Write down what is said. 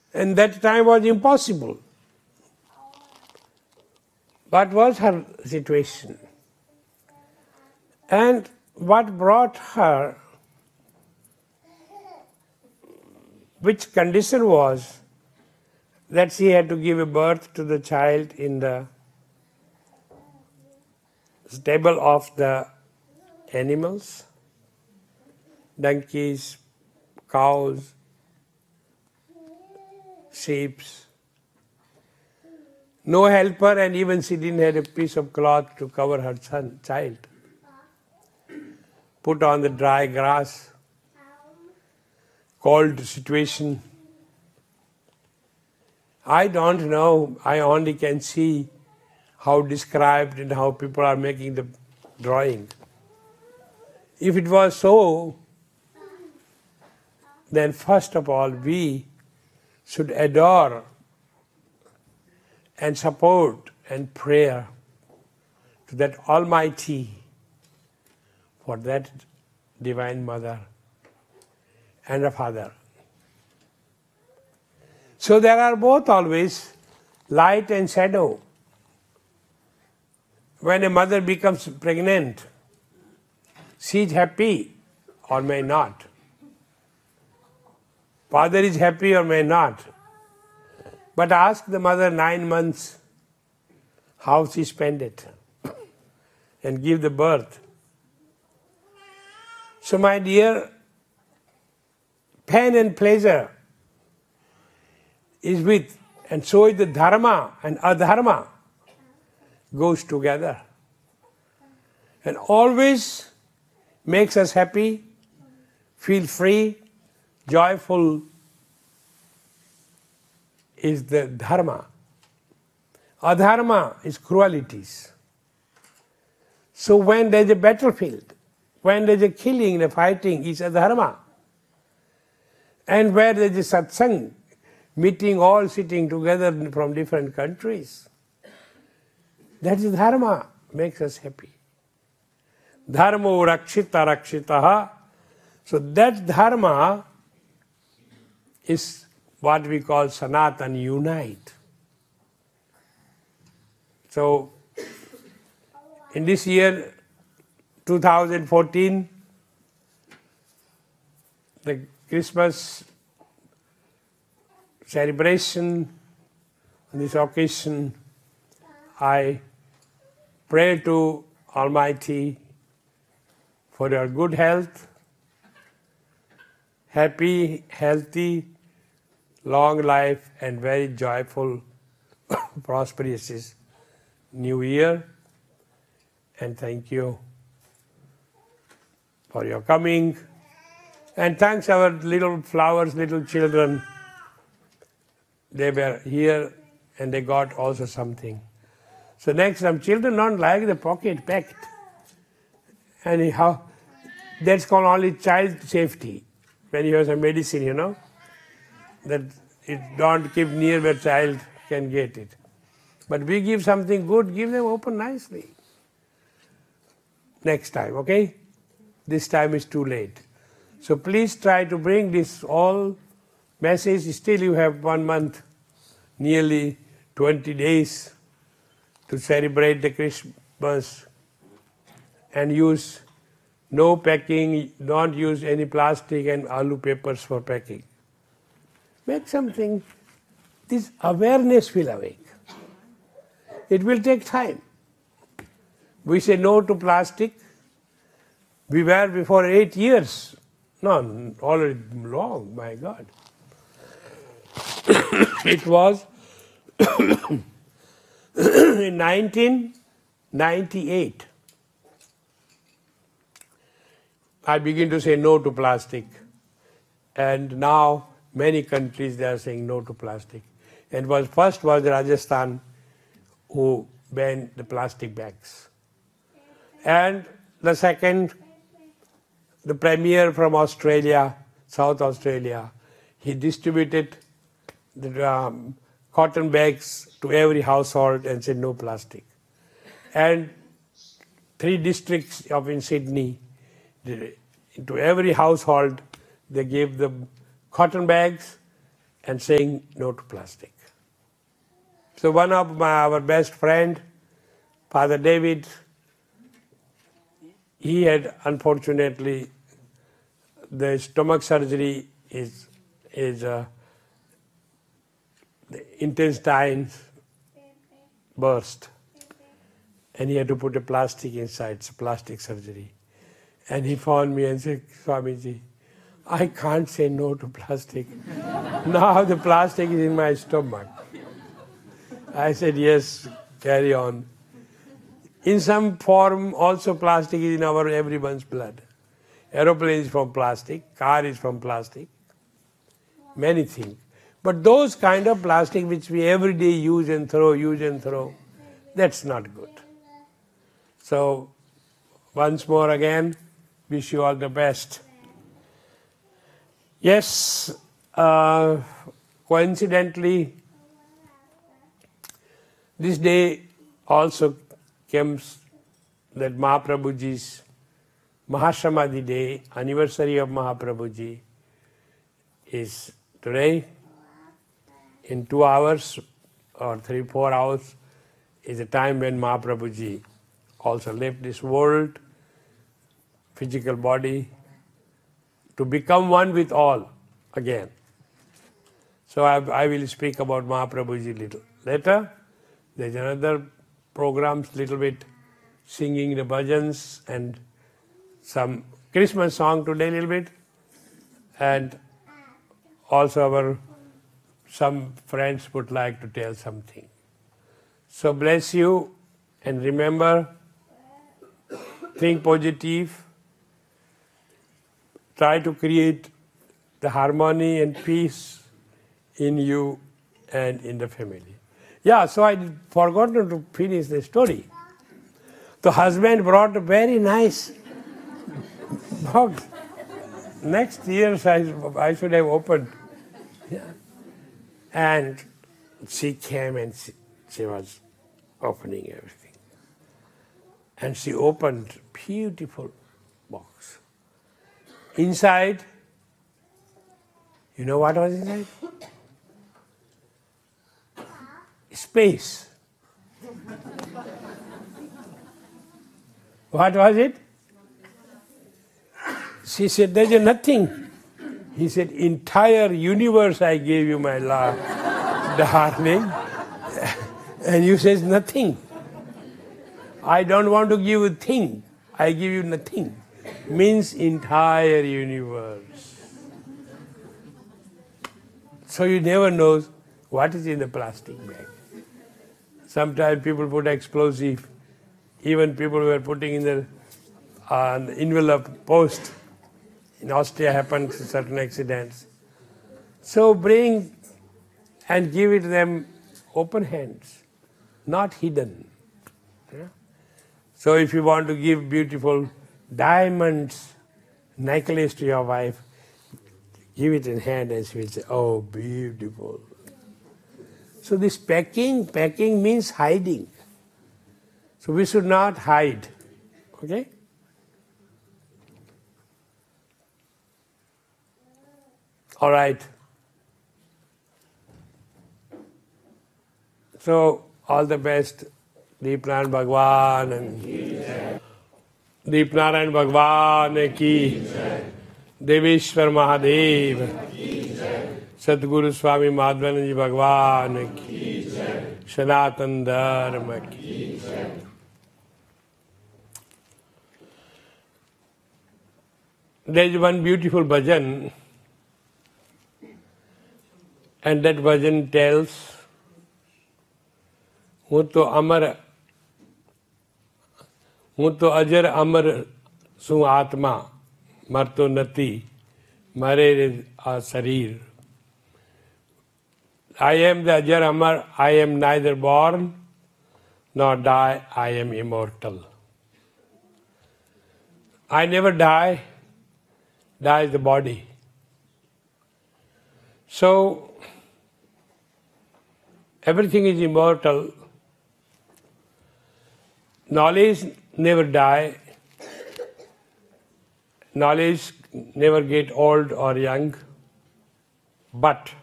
And that time was impossible. What was her situation? And what brought her, which condition was that she had to give a birth to the child in the stable of the animals, donkeys, cows, sheep. No helper, and even she didn't have a piece of cloth to cover her child. Put on the dry grass, cold situation. I don't know, I only can see how described and how people are making the drawing. If it was so, then first of all we should adore and support and pray to that Almighty for that Divine Mother and a Father. So there are both always light and shadow. When a mother becomes pregnant, she is happy or may not. Father is happy or may not. But ask the mother 9 months how she spent it and give the birth. So my dear, pain and pleasure is with, and so is the dharma and adharma goes together. And always makes us happy, feel free, joyful is the dharma. Adharma is cruelties. So when there is a battlefield, when there is a killing, a fighting, is adharma. And where there is a satsang, meeting all sitting together from different countries, that is dharma, makes us happy. Dharmo rakshita rakshitaha. So that dharma is what we call Sanatan, unite. So in this year 2014, the Christmas celebration, on this occasion, I pray to Almighty for your good health, happy, healthy, long life and very joyful, prosperous New Year. And thank you for your coming. And thanks our little flowers, little children. They were here and they got also something. So next time, children don't like the pocket packed. Anyhow, that's called only child safety. When you have some medicine, you know, that it don't keep near where child can get it. But we give something good, give them open nicely. Next time, okay? This time is too late. So please try to bring this all message. Still you have 1 month, nearly 20 days to celebrate the Christmas, and use no packing, don't use any plastic and aloo papers for packing. Make something, this awareness will awake. It will take time. We say no to plastic. We were before 8 years. No, already long, my God. It was in 1998. I begin to say no to plastic. And now many countries they are saying no to plastic. And first was Rajasthan who banned the plastic bags. And the second, the Premier from Australia, South Australia, he distributed the cotton bags to every household and said no plastic. And 3 districts in Sydney, to every household, they gave them cotton bags and saying no to plastic. So one of our best friend, Father David, he had unfortunately the stomach surgery is the intestines burst, and he had to put a plastic inside. It's a plastic surgery. And he phoned me and said, Swamiji, I can't say no to plastic. Now the plastic is in my stomach. I said, yes, carry on. In some form, also plastic is in everyone's blood. Aeroplane is from plastic, car is from plastic, many things. But those kind of plastic which we every day use and throw, that's not good. So, once more again, wish you all the best. Yes, coincidentally, this day also comes that Mahaprabhuji's Mahasamadhi Day, anniversary of Mahaprabhuji, is today. In 2 hours or 3-4 hours is the time when Mahaprabhuji also left this world, physical body, to become one with all again. So I will speak about Mahaprabhuji little later. There's another programs, little bit singing the bhajans and some Christmas song today little bit, and also some friends would like to tell something. So bless you, and remember, think positive, try to create the harmony and peace in you and in the family. Yeah, so I forgot to finish the story. The husband brought a very nice box. Next year I should have opened. Yeah. And she came and she was opening everything. And she opened beautiful box. Inside, you know what was inside? Space. What was it? She said, there's nothing. He said, entire universe I gave you, my love, darling. And you says nothing. I don't want to give you a thing. I give you nothing. Means entire universe. So you never know what is in the plastic bag. Sometimes people put explosive. Even people were putting in the envelope post. In Austria happened certain accidents. So bring and give it to them open hands, not hidden. Yeah? So if you want to give beautiful diamonds necklace to your wife, give it in hand and she will say, oh, beautiful. So this packing means hiding. So we should not hide. Okay? All right. So all the best, Deepnarayan Bhagwan and Deepnarayan Bhagwan ki, Deveshwar Mahadev, Sadguru Swami Madhvananji Bhagwan ki, Sanatan Dharma ki. There is one beautiful bhajan, and that bhajan tells, હું તો અજર અમર શું આત્મા મરતો નથી મરે આ શરીર. I am the Ajar Amar, I am neither born nor die, I am immortal. I never die, dies the body. So, everything is immortal. Knowledge never die. Knowledge never get old or young. But